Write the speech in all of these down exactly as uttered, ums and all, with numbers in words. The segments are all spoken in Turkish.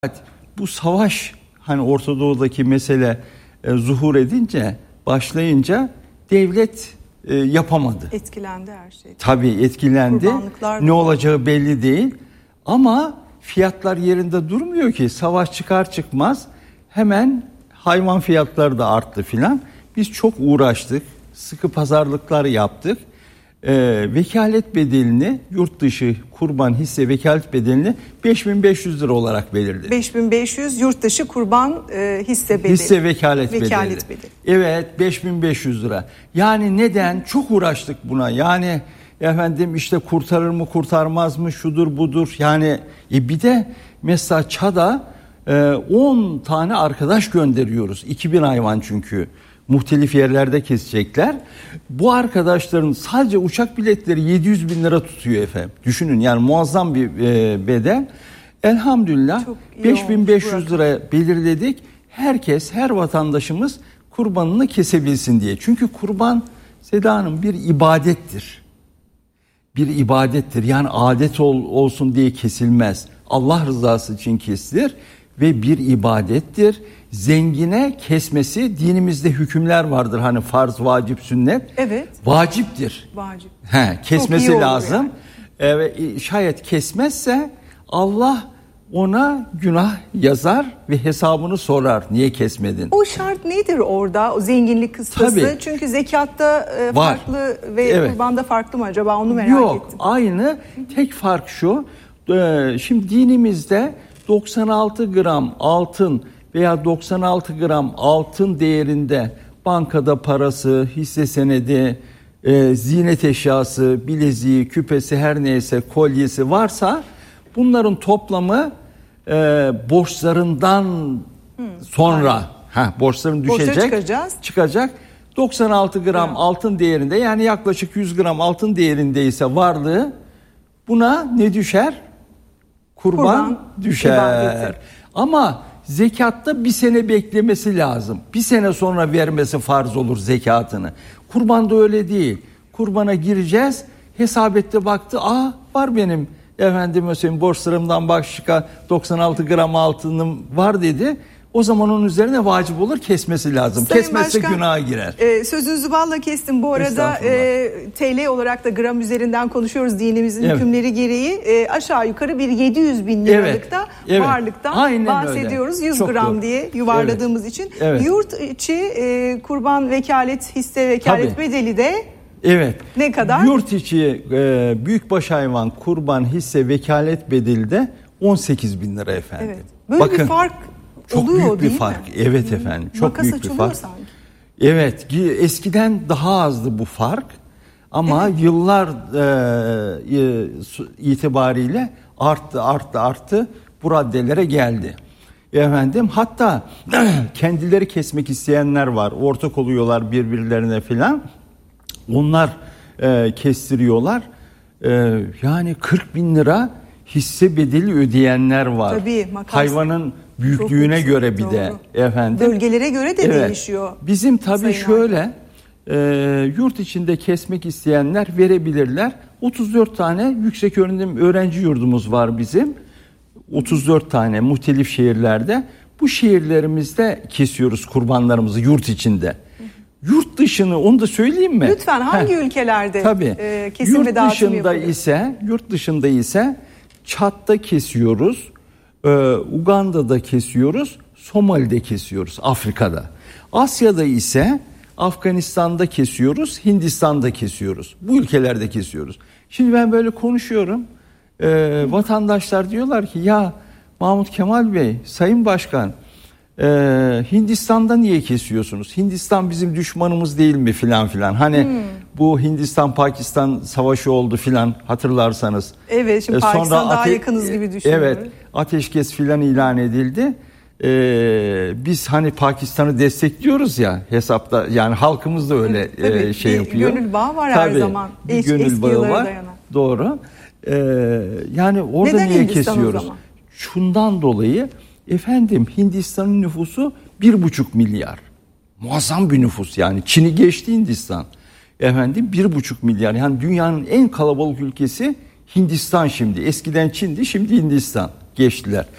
Bu savaş hani Orta Doğu'daki mesele e, zuhur edince, başlayınca devlet e, yapamadı. Etkilendi her şey. Tabii etkilendi. Ne olacağı belli değil. Ama fiyatlar yerinde durmuyor ki. Savaş çıkar çıkmaz hemen hayvan fiyatları da arttı filan. Biz çok uğraştık. Sıkı pazarlıklar yaptık. E, vekalet bedelini, yurt dışı kurban hisse vekalet bedelini beş bin beş yüz lira olarak belirledik. beş bin beş yüz yurt dışı kurban e, hisse bedeli. Hisse vekalet, vekalet bedeli. bedeli. Evet, beş bin beş yüz lira. Yani neden? Çok uğraştık buna. Yani efendim işte kurtarır mı kurtarmaz mı şudur budur. Yani e bir de mesela Çad'a e, on tane arkadaş gönderiyoruz. iki bin hayvan çünkü. Muhtelif yerlerde kesecekler. Bu arkadaşların sadece uçak biletleri yedi yüz bin lira tutuyor efendim. Düşünün yani muazzam bir e, bedel. Elhamdülillah beş bin beş yüz liraya belirledik. Herkes, her vatandaşımız kurbanını kesebilsin diye. Çünkü kurban Seda Hanım bir ibadettir. Bir ibadettir. Yani adet ol, olsun diye kesilmez. Allah rızası için kesilir ve bir ibadettir. Zengine kesmesi, dinimizde hükümler vardır. Hani farz, vacip, sünnet. Evet. Vaciptir. Vacip. He, kesmesi lazım. Yani. Evet, şayet kesmezse Allah ona günah yazar ve hesabını sorar. Niye kesmedin? O şart nedir orada? O zenginlik kıstası. Tabii. Çünkü zekatta e, farklı ve evet. Kurbanda farklı mı acaba? Onu merak Yok, ettim. Yok, aynı. Tek fark şu. E, şimdi dinimizde doksan altı gram altın veya doksan altı gram altın değerinde bankada parası, hisse senedi, e, ziynet eşyası, bileziği, küpesi, her neyse kolyesi varsa bunların toplamı e, borçlarından hmm, sonra ha borçların düşecek, çıkacak. doksan altı gram evet. altın değerinde, yani yaklaşık yüz gram altın değerindeyse varlığı, buna ne düşer? Kurban, Kurban düşer. İbadeti. Ama zekatta bir sene beklemesi lazım. Bir sene sonra vermesi farz olur zekatını. Kurbanda öyle değil. Kurbana gireceğiz. Hesap etti, baktı. Aa, var benim efendim mesela borçlarımdan başka doksan altı gram altınım var dedi. O zaman onun üzerine vacip olur, kesmesi lazım. Sayın Kesmezse Başkan, günaha girer. E, sözünüzü balla kestim. Bu arada e, T L olarak da gram üzerinden konuşuyoruz dinimizin evet. hükümleri gereği. E, aşağı yukarı bir yedi yüz bin liralıkta evet. Evet. varlıktan Aynen bahsediyoruz. Öyle. yüz Çok gram doğru. diye yuvarladığımız evet. için. Evet. Yurt içi e, kurban vekalet, hisse vekalet Tabii. bedeli de evet. ne kadar? Yurt içi e, büyükbaş hayvan kurban hisse vekalet bedeli de on sekiz bin lira efendim. Evet. Böyle Bakın, bir fark Çok oluyor, büyük bir değil fark. Mi? Evet efendim. Çok Makas büyük bir fark. Sanki. Evet. Eskiden daha azdı bu fark. Ama evet. yıllar e, itibariyle arttı, arttı, arttı. Bu raddelere geldi. Efendim, hatta kendileri kesmek isteyenler var. Ortak oluyorlar birbirlerine filan. Onlar e, kestiriyorlar. E, yani kırk bin lira hisse bedeli ödeyenler var. Tabii, makas. Hayvanın büyüklüğüne Çok göre bir doğru. de efendim. Bölgelere göre de evet. değişiyor. Bizim tabii şöyle e, yurt içinde kesmek isteyenler verebilirler. otuz dört tane yüksek öğrenim öğrenci yurdumuz var bizim. otuz dört tane muhtelif şehirlerde. Bu şehirlerimizde kesiyoruz kurbanlarımızı yurt içinde. Yurt dışını, onu da söyleyeyim mi? Lütfen, hangi Heh, ülkelerde tabii. E, kesim ve dağıtım dışında yapılıyor? ise, yurt dışında ise Çad'da kesiyoruz, e, Uganda'da kesiyoruz, Somali'de kesiyoruz, Afrika'da. Asya'da ise Afganistan'da kesiyoruz, Hindistan'da kesiyoruz. Bu ülkelerde kesiyoruz. Şimdi ben böyle konuşuyorum. E, vatandaşlar diyorlar ki, ya Mahmut Kemal Bey, Sayın Başkan, e, Hindistan'da niye kesiyorsunuz? Hindistan bizim düşmanımız değil mi filan filan. Hani hmm. bu Hindistan-Pakistan savaşı oldu filan, hatırlarsanız. Evet, şimdi e, Pakistan sonra daha ate- yakınız gibi düşünüyorum. Evet, ateşkes filan ilan edildi. Ee, biz hani Pakistan'ı destekliyoruz ya hesapta, yani halkımız da öyle Tabii, e, şey bir yapıyor. Gönül bağı var Tabii, her zaman. Bir Eş, gönül bağı var. Dayanan. Doğru. Ee, yani orada Neden niye Hindistan kesiyoruz? Şundan dolayı efendim, Hindistan'ın nüfusu bir buçuk milyar. Muazzam bir nüfus yani. Çin'i geçti Hindistan. Efendim bir buçuk milyar. Yani dünyanın en kalabalık ülkesi Hindistan şimdi. Eskiden Çin'di, şimdi Hindistan. Geçtiler.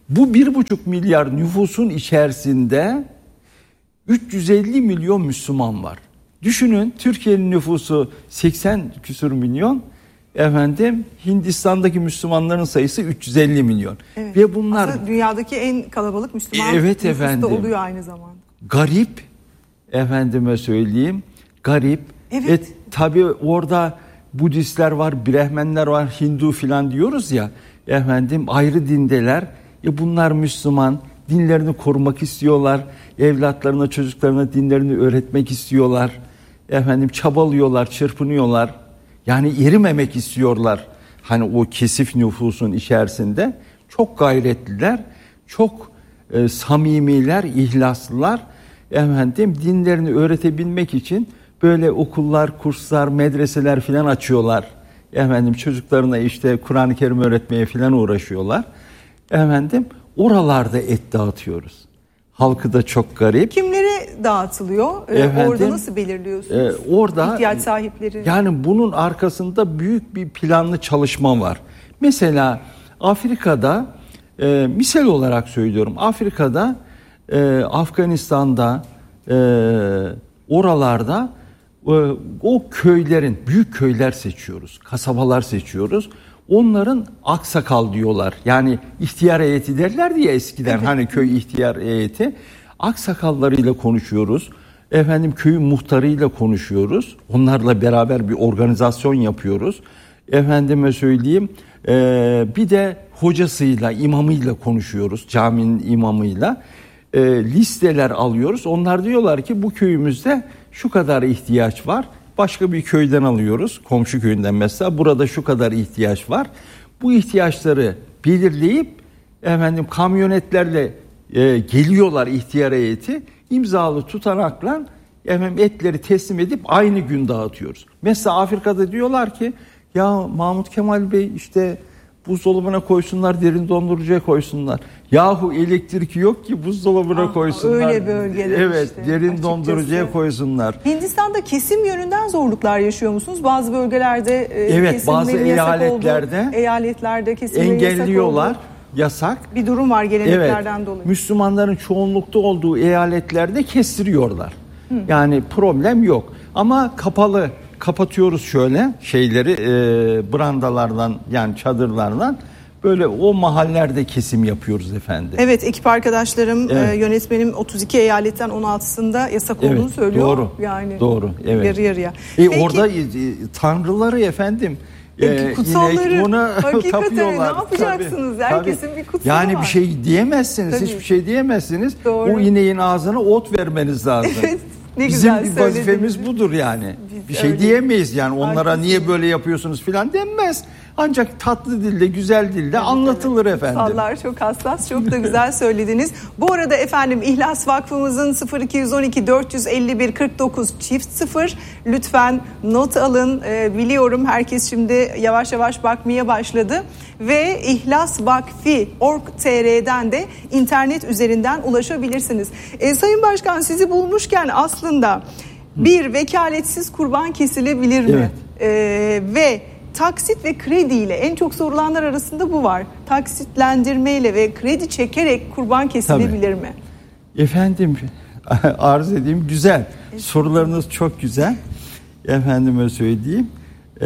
Bu bir buçuk milyar nüfusun içerisinde üç yüz elli milyon Müslüman var. Düşünün, Türkiye'nin nüfusu seksen küsur milyon. Efendim, Hindistan'daki Müslümanların sayısı üç yüz elli milyon. Evet. Ve bunlar aslında dünyadaki en kalabalık Müslüman evet nüfus efendim, da oluyor aynı zamanda. Garip, efendime söyleyeyim, garip. Evet. E, tabii orada Budistler var, Brahmenler var, Hindu filan diyoruz ya. Efendim, ayrı dindeler. E bunlar Müslüman, dinlerini korumak istiyorlar. Evlatlarına, çocuklarına dinlerini öğretmek istiyorlar. Efendim, çabalıyorlar, çırpınıyorlar. Yani erimemek istiyorlar. Hani o kesif nüfusun içerisinde çok gayretliler, çok e, samimiler, ihlaslılar. Efendim, dinlerini öğretebilmek için böyle okullar, kurslar, medreseler filan açıyorlar. Efendim, çocuklarına işte Kur'an-ı Kerim öğretmeye filan uğraşıyorlar. Efendim, oralarda et dağıtıyoruz. Halkı da çok garip. Kimlere dağıtılıyor? Ee, Efendim, orada nasıl belirliyorsunuz? E, orada ihtiyaç sahipleri. Yani bunun arkasında büyük bir planlı çalışma var. Mesela Afrika'da, e, misal olarak söylüyorum, Afrika'da, e, Afganistan'da, e, oralarda e, o köylerin, büyük köyler seçiyoruz, kasabalar seçiyoruz. Onların aksakal diyorlar. Yani ihtiyar heyeti derlerdi ya eskiden, evet. Hani köy ihtiyar heyeti. Aksakallarıyla konuşuyoruz. Efendim, köyün muhtarıyla konuşuyoruz. Onlarla beraber bir organizasyon yapıyoruz. Efendime söyleyeyim, e, bir de hocasıyla, imamıyla konuşuyoruz. Caminin imamıyla. E, listeler alıyoruz. Onlar diyorlar ki bu köyümüzde şu kadar ihtiyaç var. Başka bir köyden alıyoruz, komşu köyünden mesela, burada şu kadar ihtiyaç var. Bu ihtiyaçları belirleyip efendim kamyonetlerle e, geliyorlar ihtiyar heyeti, imzalı tutanakla efendim etleri teslim edip aynı gün dağıtıyoruz. Mesela Afrika'da diyorlar ki ya Mahmut Kemal Bey işte buzdolabına koysunlar, derin dondurucuya koysunlar. Yahu elektrik yok ki buzdolabına Aa, koysunlar. Öyle bölgeler Evet, işte, derin açıkçası. dondurucuya koysunlar. Hindistan'da kesim yönünden zorluklar yaşıyor musunuz? Bazı bölgelerde e, evet, bazı eyaletlerde oldu. eyaletlerde kesimlerin engelliyorlar. Yasak, yasak. Bir durum var geleneklerden evet, dolayı. Müslümanların çoğunlukta olduğu eyaletlerde kestiriyorlar. Hı. Yani problem yok. Ama kapalı kapatıyoruz şöyle şeyleri e, brandalardan, yani çadırlardan. Böyle o mahallelerde kesim yapıyoruz efendim. Evet, ekip arkadaşlarım, evet. e, yönetmenim otuz iki eyaletten on altısında yasak olduğunu evet, söylüyor. Doğru. Yani doğru. Evet. Yarı yarıya. E, orada e, tanrıları efendim e, kutsalları ona hakikaten ne yapacaksınız? Tabii, Herkesin tabii. bir kutsalı yani var. bir şey diyemezsiniz. Tabii. Hiçbir şey diyemezsiniz. Doğru. O ineğin ağzına ot vermeniz lazım. Evet. Ne Bizim güzel bir vazifemiz budur yani. Biz bir şey öyle diyemeyiz yani onlara Haklısın. Niye böyle yapıyorsunuz filan denmez. Ancak tatlı dilde, güzel dilde evet, anlatılır evet. efendim. Kutsallar çok hassas, çok da güzel söylediniz. Bu arada efendim İhlas Vakfımızın sıfır iki on iki dört elli bir kırk dokuz çift sıfır lütfen not alın. Ee, biliyorum herkes şimdi yavaş yavaş bakmaya başladı ve ihlasvakfi nokta org nokta tr'den de internet üzerinden ulaşabilirsiniz. Ee, Sayın Başkan, sizi bulmuşken aslında bir vekaletsiz kurban kesilebilir mi? Evet. Ee, ve taksit ve krediyle en çok sorulanlar arasında bu var. Taksitlendirmeyle ve kredi çekerek kurban kesilebilir Tabii. mi? Efendim arz edeyim, güzel. Evet. Sorularınız çok güzel. Efendime söyleyeyim. Ee,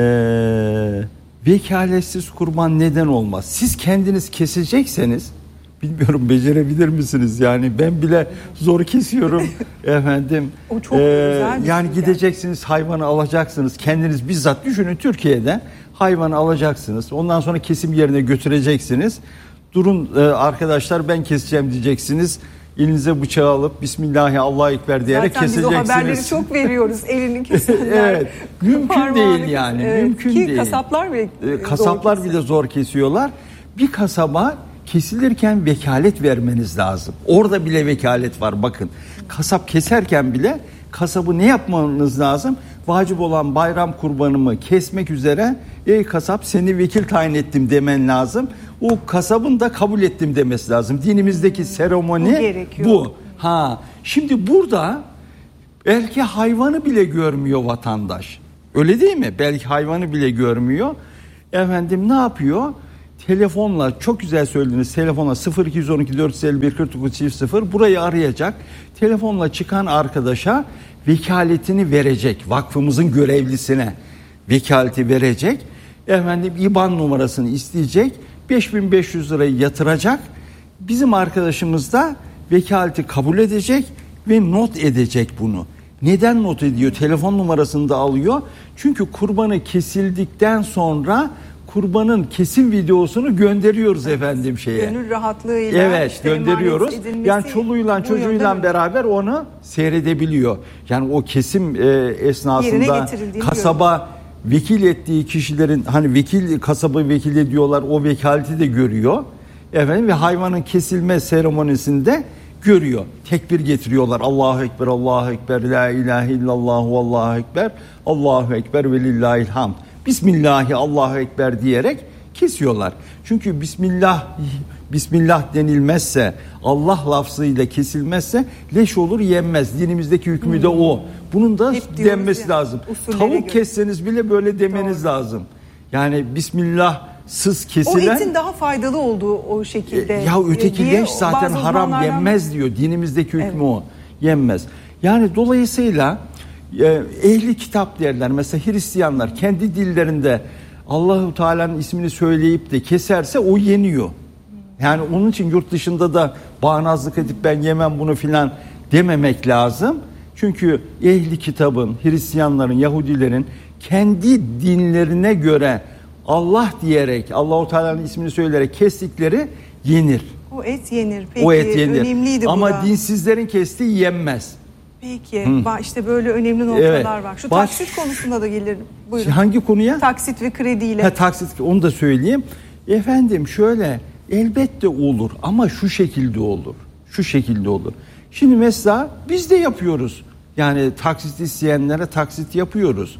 vekaletsiz kurban neden olmaz? Siz kendiniz kesecekseniz, bilmiyorum becerebilir misiniz? Yani ben bile zor kesiyorum efendim. O çok ee, güzel bir yani şey gideceksiniz, yani. hayvanı alacaksınız. Kendiniz bizzat düşünün, Türkiye'de hayvanı alacaksınız. Ondan sonra kesim yerine götüreceksiniz. Durun e, arkadaşlar ben keseceğim diyeceksiniz. Elinize bıçağı alıp Bismillahi Allahu Ekber diyerek Zaten keseceksiniz. Zaten biz o haberleri çok veriyoruz. Elini kesenler. Evet. Mümkün değil yani. Evet. Mümkün Ki değil. kasaplar bile e, kasaplar zor bile zor kesiyorlar. Bir kasaba kesilirken vekalet vermeniz lazım. Orada bile vekalet var bakın. Kasap keserken bile kasabı ne yapmanız lazım? Vacip olan bayram kurbanımı kesmek üzere ey kasap seni vekil tayin ettim demen lazım. O kasabın da kabul ettim demesi lazım. Dinimizdeki seremoni bu. bu. Ha, şimdi burada belki hayvanı bile görmüyor vatandaş. Öyle değil mi? Belki hayvanı bile görmüyor. Efendim ne yapıyor? telefonla, çok güzel söylediniz, telefonla sıfır iki on iki dört yüz elli bir kırk dokuz sıfır burayı arayacak. Telefonla çıkan arkadaşa vekaletini verecek. Vakfımızın görevlisine vekaleti verecek. Efendim İ B A N numarasını isteyecek. beş bin beş yüz lirayı yatıracak. Bizim arkadaşımız da vekaleti kabul edecek ve not edecek bunu. Neden not ediyor? Telefon numarasını da alıyor. Çünkü kurbanı kesildikten sonra kurbanın kesim videosunu gönderiyoruz efendim şeye. Gönül rahatlığıyla evet, işte gönderiyoruz. Yani çoluğuyla çocuğuyla beraber onu seyredebiliyor. Yani o kesim e, esnasında kasaba vekil ettiği kişilerin, hani vekil kasabı vekil ediyorlar, o vekaleti de görüyor. Efendim ve hayvanın kesilme seremonisinde görüyor. Tekbir getiriyorlar. Allahu Ekber, Allahu Ekber, La ilahe illallah, Allahu Ekber, Allahu Ekber ve lillahil hamd. Bismillahi Allahu Ekber diyerek kesiyorlar. Çünkü Bismillah Bismillah denilmezse, Allah lafzıyla kesilmezse leş olur, yenmez. Dinimizdeki hükmü de o. Bunun da denmesi ya, lazım. Tavuk göre kesseniz bile böyle demeniz Doğru. lazım. Yani Bismillahsız kesilen. O etin daha faydalı olduğu o şekilde. E, ya öteki leş zaten haram, yenmez diyor. Dinimizdeki hükmü evet. o. Yenmez. Yani dolayısıyla e, ehli kitap derler. Mesela Hristiyanlar kendi dillerinde Allahu Teala'nın ismini söyleyip de keserse o yeniyor. Yani onun için yurt dışında da bağnazlık edip ben yemem bunu filan dememek lazım. Çünkü ehli kitabın, Hristiyanların, Yahudilerin kendi dinlerine göre Allah diyerek, Allahu Teala'nın ismini söyleyerek kestikleri yenir. O et yenir. Peki, o et yenir. Önemliydi Ama bu da. dinsizlerin kestiği yenmez. Peki. Hı. işte böyle önemli noktalar evet. var. Şu Baş... taksit konusunda da gelir. Buyurun. Hangi konuya? Taksit ve krediyle. Ha, taksit, onu da söyleyeyim. Efendim şöyle, elbette olur ama şu şekilde olur. Şu şekilde olur. Şimdi mesela biz de yapıyoruz. Yani taksit isteyenlere taksit yapıyoruz.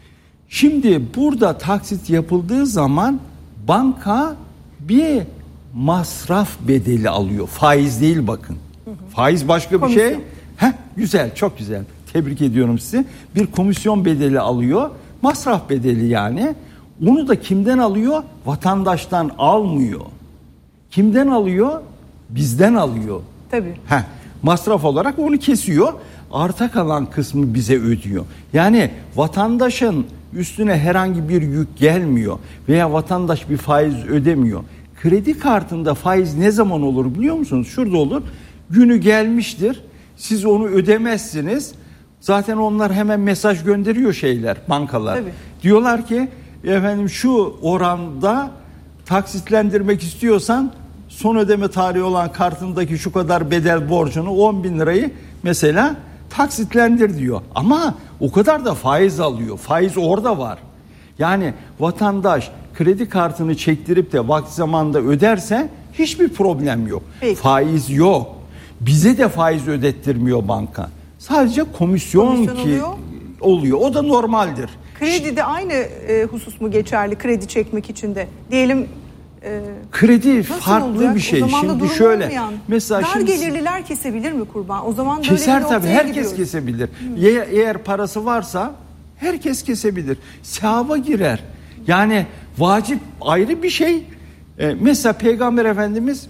Şimdi burada taksit yapıldığı zaman banka bir masraf bedeli alıyor. Faiz değil bakın. Hı hı. Faiz başka komisyon. bir şey. Heh, güzel, çok güzel. Tebrik ediyorum sizi. Bir komisyon bedeli alıyor. Masraf bedeli yani. Onu da kimden alıyor? Vatandaştan almıyor. Kimden alıyor? Bizden alıyor. Tabii. Heh, masraf olarak onu kesiyor. Arta kalan kısmı bize ödüyor. Yani vatandaşın üstüne herhangi bir yük gelmiyor veya vatandaş bir faiz ödemiyor. Kredi kartında faiz ne zaman olur biliyor musunuz? Şurada olur. Günü gelmiştir. Siz onu ödemezsiniz. Zaten onlar hemen mesaj gönderiyor şeyler, bankalar. Tabii. Diyorlar ki efendim şu oranda taksitlendirmek istiyorsan son ödeme tarihi olan kartındaki şu kadar bedel borcunu on bin lirayı mesela taksitlendir diyor. Ama o kadar da faiz alıyor. Faiz orada var. Yani vatandaş kredi kartını çektirip de vakti zamanında öderse hiçbir problem yok. Peki. Faiz yok. Bize de faiz ödettirmiyor banka. Sadece komisyon, komisyon ki oluyor. oluyor. O da normaldir. Kredi de aynı e, husus mu geçerli kredi çekmek için de? Diyelim e, kredi farklı olacak? Bir şey. Şimdi şöyle olmayan, mesela dar şimdi, gelirliler kesebilir mi kurban? O zaman böyle keser bir tabii, herkes gidiyoruz. kesebilir. Hmm. Eğer, eğer parası varsa herkes kesebilir. Sevaba girer. Yani vacip ayrı bir şey. Ee, mesela Peygamber Efendimiz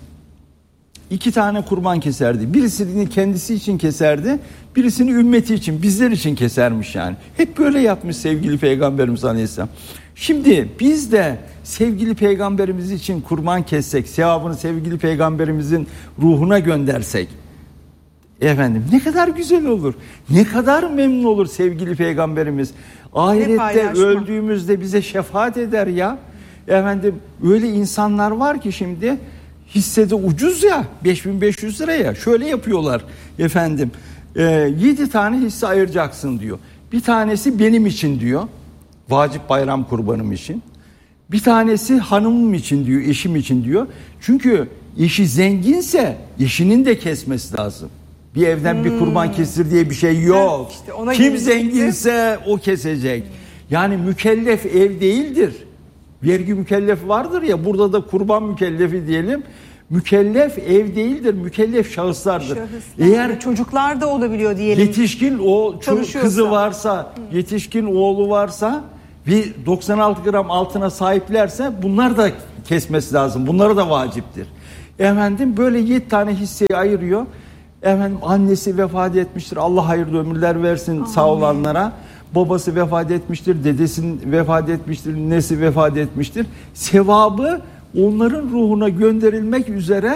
iki tane kurban keserdi. Birisini kendisi için keserdi. Birisini ümmeti için, bizler için kesermiş yani. Hep böyle yapmış sevgili Peygamberimiz Aleyhisselam. Şimdi biz de sevgili Peygamberimiz için kurban kessek, sevabını sevgili Peygamberimizin ruhuna göndersek, efendim ne kadar güzel olur. Ne kadar memnun olur sevgili Peygamberimiz. Ahirette öldüğümüzde bize şefaat eder ya. Efendim öyle insanlar var ki şimdi hissede ucuz ya, beş bin beş yüz liraya şöyle yapıyorlar efendim. E, yedi tane hisse ayıracaksın diyor. Bir tanesi benim için diyor. Vacip bayram kurbanım için. Bir tanesi hanımım için diyor, eşim için diyor. Çünkü eşi zenginse eşinin de kesmesi lazım. Bir evden hmm. bir kurban kesir diye bir şey yok. Evet, işte ona kim zenginse o kesecek. Yani mükellef ev değildir. Vergi mükellefi vardır ya, burada da kurban mükellefi diyelim. Mükellef ev değildir, mükellef şahıslardır. Şahıslar. Eğer çocuklar da olabiliyor diyelim. Yetişkin o kızı varsa, Hı. yetişkin oğlu varsa ve doksan altı gram altına sahiplerse bunlar da kesmesi lazım. Bunlara da vaciptir. Efendim böyle yedi tane hisseyi ayırıyor. Efendim annesi vefat etmiştir. Allah hayırlı ömürler versin Amin. Sağ olanlara. Babası vefat etmiştir, dedesinin vefat etmiştir, nesi vefat etmiştir. Sevabı onların ruhuna gönderilmek üzere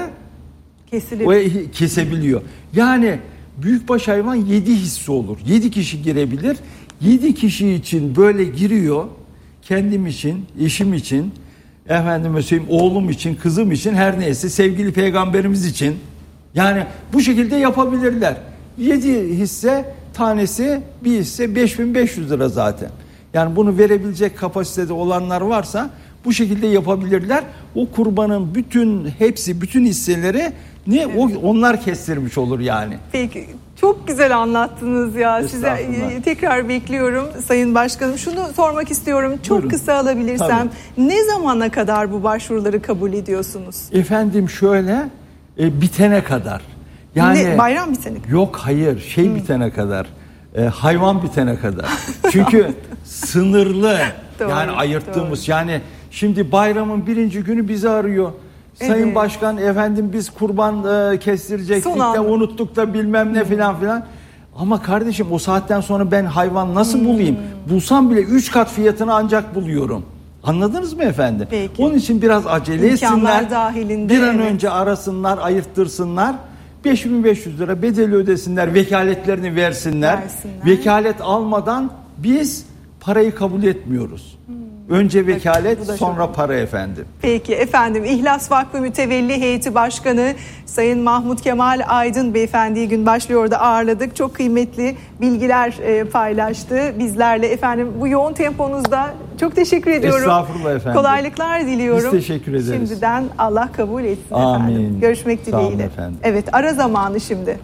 Kesilir. kesebiliyor. Yani büyükbaş hayvan yedi hisse olur. Yedi kişi girebilir. Yedi kişi için böyle giriyor. Kendim için, eşim için, efendime söyleyeyim oğlum için, kızım için, her neyse sevgili peygamberimiz için. Yani bu şekilde yapabilirler. Yedi hisse tanesi bir hisse beş bin beş yüz lira zaten. Yani bunu verebilecek kapasitede olanlar varsa bu şekilde yapabilirler. O kurbanın bütün hepsi, bütün hisseleri ne evet. o onlar kestirmiş olur yani. Peki. Çok güzel anlattınız ya. Size tekrar bekliyorum Sayın Başkanım. Şunu sormak istiyorum. Çok Buyurun. kısa alabilirsem. Tabii. Ne zamana kadar bu başvuruları kabul ediyorsunuz? Efendim şöyle e, bitene kadar. Yani ne, bayram bitene kadar. Yok hayır şey hmm. bitene kadar. E, hayvan bitene kadar. Çünkü sınırlı doğru, yani ayırttığımız doğru. yani şimdi bayramın birinci günü bizi arıyor. Sayın evet. Başkan efendim biz kurban e, kestirecektik de unuttuk da bilmem ne filan filan. Ama kardeşim o saatten sonra ben hayvan nasıl hmm. bulayım? Bulsam bile üç kat fiyatını ancak buluyorum. Anladınız mı efendim? Peki. Onun için biraz acele İmkanlar etsinler. Dahilinde, bir an evet. önce arasınlar, ayırttırsınlar. beş bin beş yüz lira bedeli ödesinler, vekaletlerini versinler. versinler. Vekalet almadan biz parayı kabul etmiyoruz. Hmm. Önce vekalet sonra para efendim. Peki efendim İhlas Vakfı Mütevelli Heyeti Başkanı Sayın Mahmut Kemal Aydın Beyefendi'yi gün başlıyordu ağırladık. Çok kıymetli bilgiler e, paylaştı bizlerle efendim. Bu yoğun temponuzda çok teşekkür ediyorum. Estağfurullah efendim. Kolaylıklar diliyorum. Biz teşekkür ederiz. Şimdiden Allah kabul etsin Amin. efendim. Görüşmek dileğiyle. Sağ olun efendim. Evet ara zamanı şimdi.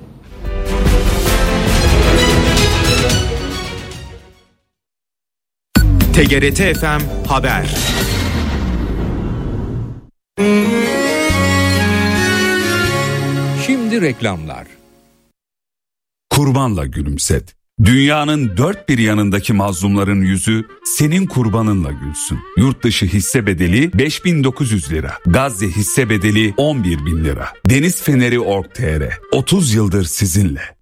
T G R T F M Haber. Şimdi reklamlar. Kurbanla gülümset. Dünyanın dört bir yanındaki mazlumların yüzü senin kurbanınla gülsün. Yurt dışı hisse bedeli beş bin dokuz yüz lira. Gazze hisse bedeli on bir bin lira. Deniz Feneri nokta org nokta tr otuz yıldır sizinle.